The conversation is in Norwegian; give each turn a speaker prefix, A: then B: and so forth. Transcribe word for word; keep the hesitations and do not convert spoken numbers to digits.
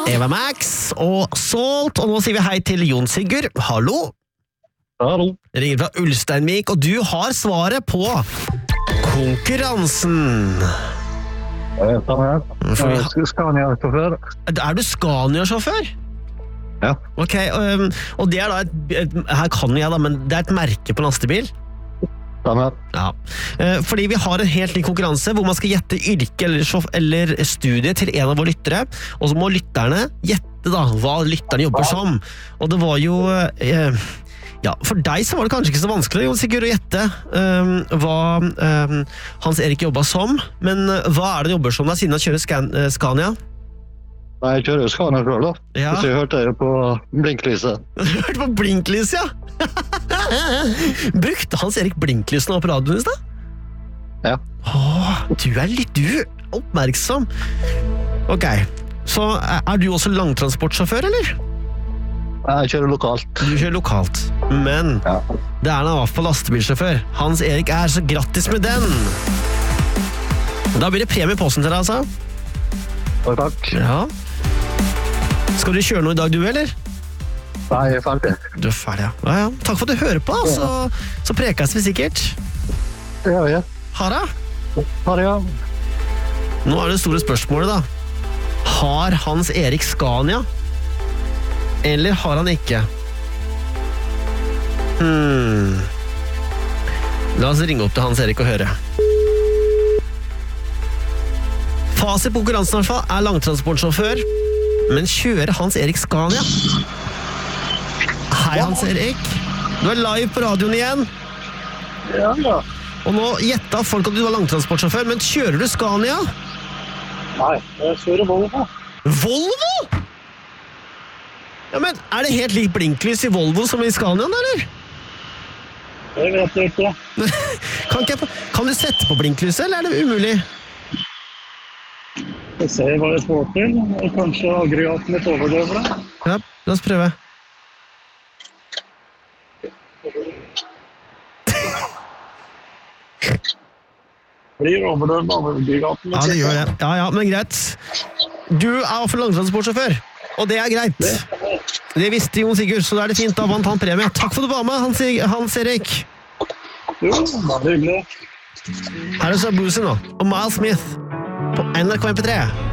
A: Eva Max og Salt, og nå sier vi hei til Jon Sigurd. Hallo.
B: Hallo.
A: Ringer fra Ulsteinvik, og du har svaret på konkurransen.
B: Jeg tar med. Jeg er Scania-sjåfør.
A: Er du Scania-sjåfør?
B: Ja.
A: Ok, um, og det er da et, et, her kan jeg da, men det er et merke på lastebil?
B: Tar med.
A: Ja, uh, fordi vi har en helt ny konkurranse hvor man skal gjette yrke eller, sjof, eller studie til en av våre lyttere, og så må lytterne gjette da hva lytterne jobber som. Og det var jo... Uh, Ja, for deg så var det kanskje ikke så vanskelig, Jon Sigurd, å gjette um, hva um, Hans Erik jobbet som, men uh, hva er det han jobber som da, siden han kjører Scan uh, Scania?
B: Nei, jeg kjører Scania selv da.
A: Ja.
B: Så jeg hørte det på blinklyset.
A: Du hørte på blinklys, ja? Brukte Hans Erik blinklysen opp radioen i sted?
B: Ja.
A: Åh, du er litt du oppmerksom. Ok, så er du også langtransportsjåfør, eller?
B: Jeg kjører lokalt.
A: Du kjører lokalt, men
B: ja.
A: Det er han i hvert fall lastebilsjåfør. Hans Erik er, så grattis med den! Da blir det premie i posten til deg, altså.
B: Og takk.
A: Ja. Skal du kjøre noe i dag, du, eller?
B: Nei, jeg er ferdig.
A: Du er ferdig, ja. Ja, ja. Takk for at du hører på, så, så prekes vi sikkert.
B: Ja, ja.
A: Ha det!
B: Ha det, ja.
A: Nå er det store spørsmålet, da. Har Hans Erik Scania? Eller har han ikke? Hmm. La oss ringe opp til Hans Erik og høre. Fasit på konkurransen i hvert fall er langtransportsjåfør, men kjører Hans Erik Scania? Hei, Hans Erik. Du er live på radioen igjen.
B: Ja, ja.
A: Og nå gjettet folk at du var langtransportsjåfør, men kjører du Scania?
B: Nei, jeg kjører Volvo.
A: Volvo? Ja, men er det helt lik blinklys i Volvo som i Scaniaen, eller?
B: Jeg vet ikke.
A: kan, ikke, kan du sette på blinklyset, eller er det umulig?
B: Jeg ser hva jeg får til. Kanskje aggregaten litt overdøver det.
A: Ja, la oss prøve.
B: Blir overdøvet av aggregaten.
A: Ja, det gjør det. Ja, ja, men greit. Du er for langtransportsjåfør. Og det er greit. Det visste Jon Sigurd, så da er det fint. Da vant han premie. Takk for at du var med, Hans, Hans Erik.
B: Jo, det er hyggelig.
A: Her er så Bruce nå, og Miles Smith på N R K M P tre.